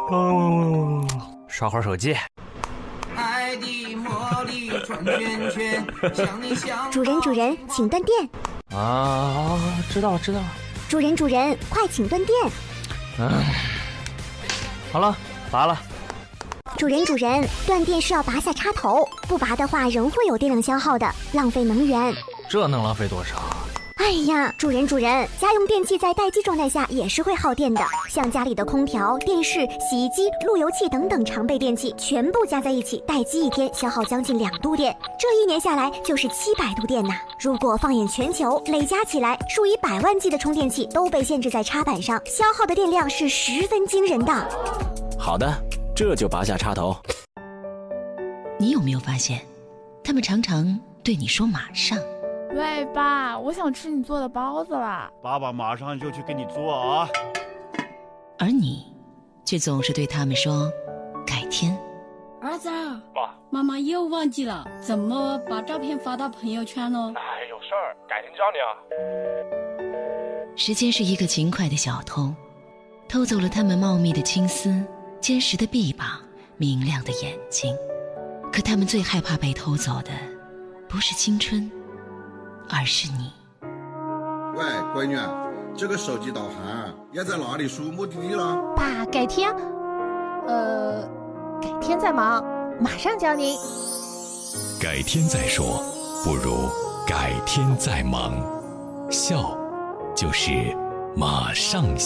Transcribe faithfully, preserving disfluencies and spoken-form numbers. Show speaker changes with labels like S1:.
S1: 嗯，刷会儿手机。
S2: 爱的魔力转圈圈，想你想。
S3: 主人主人，请断电。
S1: 啊，知道了知道了。
S3: 主人主人，快请断电。
S1: 嗯，好了，拔了。
S3: 主人主人，断电是要拔下插头，不拔的话仍会有电量消耗的，浪费能源。
S1: 这能浪费多少？
S3: 哎呀，主人主人，家用电器在待机状态下也是会耗电的，像家里的空调、电视、洗衣机、路由器等等常备电器，全部加在一起，待机一天消耗将近两度电，这一年下来就是七百度电呐。如果放眼全球，累加起来，数以百万计的充电器都被限制在插板上，消耗的电量是十分惊人的。
S4: 好的，这就拔下插头。
S5: 你有没有发现，他们常常对你说马上。
S6: 喂，爸，我想吃你做的包子啦！
S7: 爸爸马上就去给你做啊。
S5: 而你却总是对他们说改天。
S8: 儿子，爸，妈妈又忘记了怎么把照片发到朋友圈呢？
S9: 哎，有事儿，改天教你啊。
S5: 时间是一个勤快的小偷，偷走了他们茂密的青丝、坚实的臂膀、明亮的眼睛。可他们最害怕被偷走的，不是青春，而是你。
S10: 喂，闺女，这个手机导航要在哪里输目的地了？
S11: 爸，改天，呃，改天再忙，马上教您。
S12: 改天再说，不如改天再忙。笑，就是马上笑。